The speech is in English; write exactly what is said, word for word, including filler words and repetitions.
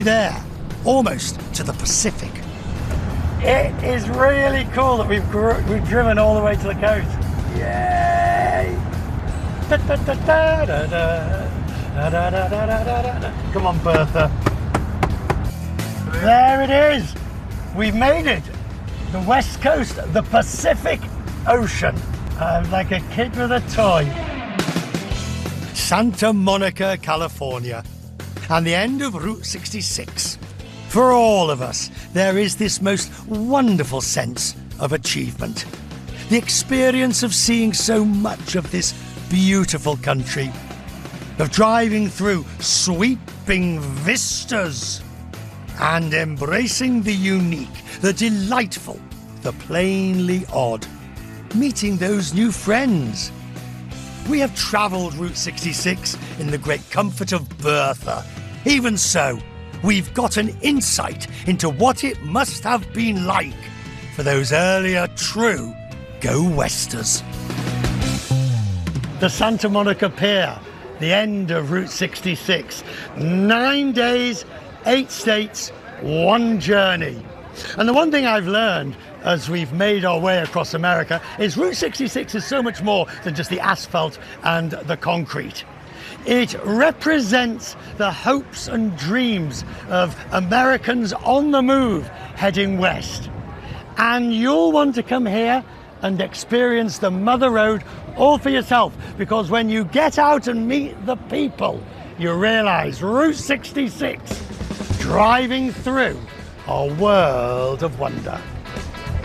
there, almost to the Pacific. It is really cool that we've gr we've driven all the way to the coast. Yay! Da, da, da, da, da, da, da, da, da, da, da. Come on, Bertha. There it is. We've made it. The west coast, the Pacific Ocean. I'm like a kid with a toy. Santa Monica, California, and the end of Route sixty-six. For all of us, there is this most wonderful sense of achievement. The experience of seeing so much of this beautiful country, of driving through sweeping vistas and embracing the unique, the delightful, the plainly odd, meeting those new friends. We have travelled Route sixty-six in the great comfort of Bertha. Even so, we've got an insight into what it must have been like for those earlier true go-westers. The Santa Monica Pier, the end of Route sixty-six. Nine days, eight states, one journey. And the one thing I've learned as we've made our way across America is Route sixty-six is so much more than just the asphalt and the concrete. It represents the hopes and dreams of Americans on the move heading west. And you'll want to come here and experience the Mother Road all for yourself, because when you get out and meet the people, you realize Route sixty-six, driving through a world of wonder.